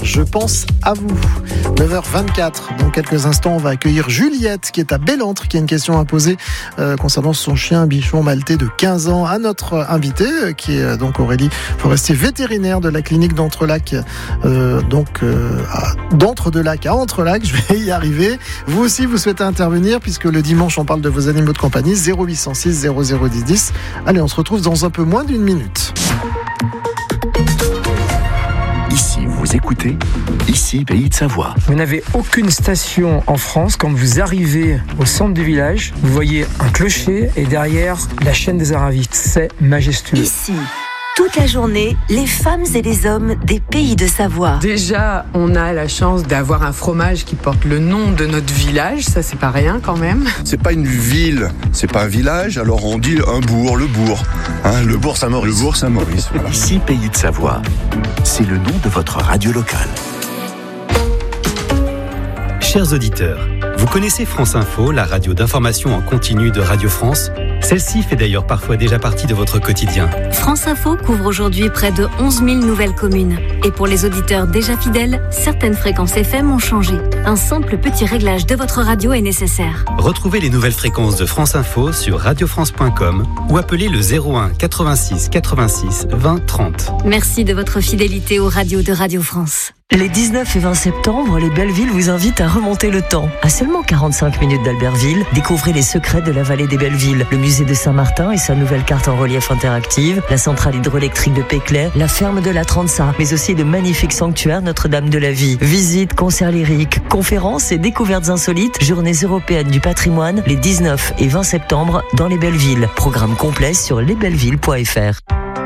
Je pense à vous. 9h24. Dans quelques instants, on va accueillir Juliette qui est à Bellentre, qui a une question à poser concernant son chien bichon maltais de 15 ans à notre invité, qui est donc Aurélie Forestier, vétérinaire de la clinique d'Entrelacs, d'Entre-de-Lac à Entrelacs. Je vais y arriver. Vous aussi, vous souhaitez intervenir puisque le dimanche, on parle de vos animaux de compagnie. 0806 0010 10. Allez, on se retrouve dans un peu moins d'une minute. Ici, vous écoutez Ici, Pays de Savoie. Vous n'avez aucune station en France. Quand vous arrivez au centre du village, vous voyez un clocher et derrière la chaîne des Aravis. C'est majestueux. Ici, toute la journée, les femmes et les hommes des Pays de Savoie. Déjà, on a la chance d'avoir un fromage qui porte le nom de notre village. Ça, c'est pas rien quand même. C'est pas une ville, c'est pas un village, alors on dit un bourg, le bourg. Le bourg Saint-Maurice. Le bourg Saint-Maurice, voilà. Ici, Pays de Savoie. C'est le nom de votre radio locale. Chers auditeurs, vous connaissez France Info, la radio d'information en continu de Radio France ? Celle-ci fait d'ailleurs parfois déjà partie de votre quotidien. France Info couvre aujourd'hui près de 11 000 nouvelles communes. Et pour les auditeurs déjà fidèles, certaines fréquences FM ont changé. Un simple petit réglage de votre radio est nécessaire. Retrouvez les nouvelles fréquences de France Info sur radiofrance.com ou appelez le 01 86 86 20 30. Merci de votre fidélité aux radios de Radio France. Les 19 et 20 septembre, les Bellevilles vous invitent à remonter le temps. À seulement 45 minutes d'Albertville, découvrez les secrets de la vallée des Bellevilles, le musée de Saint-Martin et sa nouvelle carte en relief interactive, la centrale hydroélectrique de Péclet, la ferme de la Transa, mais aussi de magnifiques sanctuaires Notre-Dame de la Vie. Visites, concerts lyriques, conférences et découvertes insolites, journées européennes du patrimoine, les 19 et 20 septembre dans les Bellevilles. Programme complet sur lesbelleville.fr.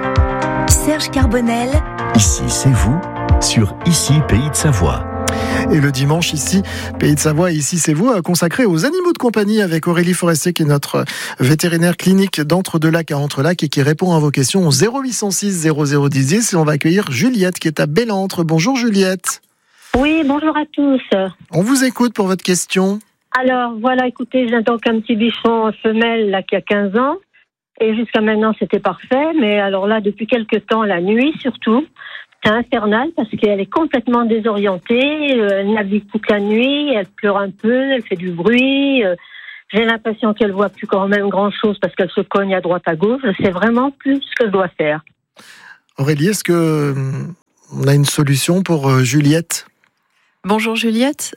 Serge Carbonel. Ici, c'est vous, sur Ici, Pays de Savoie. Et le dimanche, ici, Pays de Savoie, ici, c'est vous, consacré aux animaux de compagnie avec Aurélie Forestier, qui est notre vétérinaire clinique d'Entre-de-Lac à Entrelacs et qui répond à vos questions au 0806 0010 10. Et on va accueillir Juliette, qui est à Bellentre. Bonjour Juliette. Oui, bonjour à tous. On vous écoute pour votre question. Alors, voilà, écoutez, j'ai donc un petit bichon femelle là, qui a 15 ans. Et jusqu'à maintenant, c'était parfait. Mais alors là, depuis quelques temps, la nuit surtout, c'est infernal parce qu'elle est complètement désorientée. Elle navigue toute la nuit, elle pleure un peu, elle fait du bruit. J'ai l'impression qu'elle voit plus quand même grand-chose parce qu'elle se cogne à droite à gauche. Je sais vraiment plus ce que je dois faire. Aurélie, est-ce que on a une solution pour Juliette ? Bonjour Juliette.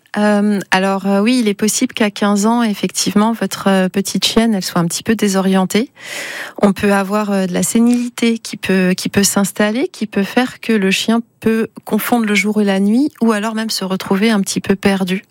Oui, il est possible qu'à 15 ans, effectivement, votre petite chienne, elle soit un petit peu désorientée. On peut avoir de la sénilité qui peut s'installer, qui peut faire que le chien peut confondre le jour et la nuit, ou alors même se retrouver un petit peu perdu.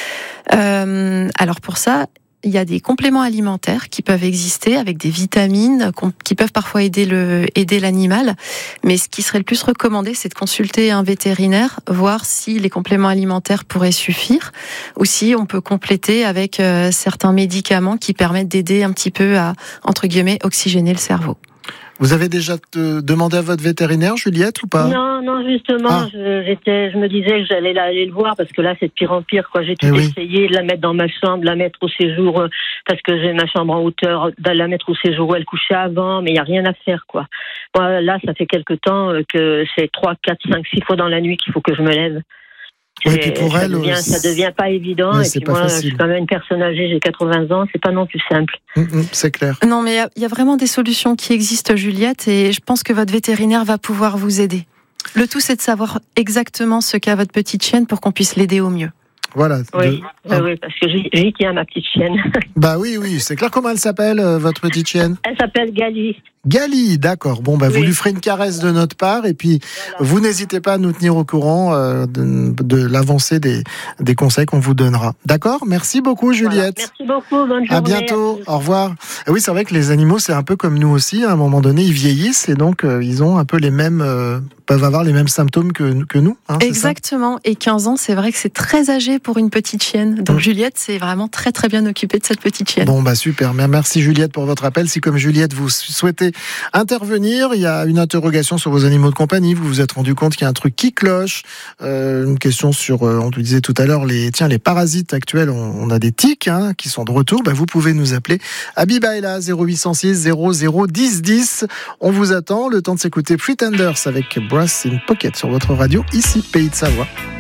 Alors pour ça, il y a des compléments alimentaires qui peuvent exister avec des vitamines qui peuvent parfois aider l'animal. Mais ce qui serait le plus recommandé, c'est de consulter un vétérinaire, voir si les compléments alimentaires pourraient suffire ou si on peut compléter avec certains médicaments qui permettent d'aider un petit peu à, entre guillemets, oxygéner le cerveau. Vous avez déjà demandé à votre vétérinaire, Juliette, ou pas ? Non, justement, je me disais que j'allais aller le voir parce que là, c'est de pire en pire, quoi. J'ai tout essayé de la mettre dans ma chambre, de la mettre au séjour, parce que j'ai ma chambre en hauteur, de la mettre au séjour où elle couchait avant, mais il n'y a rien à faire, quoi. Moi, là, ça fait quelque temps que c'est 3, 4, 5, 6 fois dans la nuit qu'il faut que je me lève. Oui, puis pour elle, ça devient pas évident. Oui, et puis moi, facile. Je suis quand même une personne âgée, j'ai 80 ans, c'est pas non plus simple. C'est clair. Non, mais il y a vraiment des solutions qui existent, Juliette, et je pense que votre vétérinaire va pouvoir vous aider. Le tout, c'est de savoir exactement ce qu'a votre petite chienne pour qu'on puisse l'aider au mieux. Voilà. Oui, parce que j'y tiens, ma petite chienne. Bah oui, c'est clair. Comment elle s'appelle, votre petite chienne ? Elle s'appelle Gali. Gali, d'accord. Bon, vous lui ferez une caresse de notre part et puis vous n'hésitez pas à nous tenir au courant de l'avancée des conseils qu'on vous donnera. D'accord ? Merci beaucoup, Juliette. Voilà. Merci beaucoup, bonne journée. À bientôt, au revoir. Et oui, c'est vrai que les animaux, c'est un peu comme nous aussi. À un moment donné, ils vieillissent et donc ils ont un peu les mêmes, peuvent avoir les mêmes symptômes que nous. Exactement. Et 15 ans, c'est vrai que c'est très âgé pour une petite chienne. Donc Juliette, c'est vraiment très très bien occupée de cette petite chienne. Bon, super. Merci Juliette pour votre appel. Si comme Juliette, vous souhaitez intervenir. Il y a une interrogation sur vos animaux de compagnie. Vous vous êtes rendu compte qu'il y a un truc qui cloche. Une question sur, on te disait tout à l'heure, les parasites actuels. On a des tiques qui sont de retour. Vous pouvez nous appeler. Abiba est là, 0806 00 10 10. On vous attend. Le temps de s'écouter Pretenders avec Brass in Pocket sur votre radio, ici Pays de Savoie.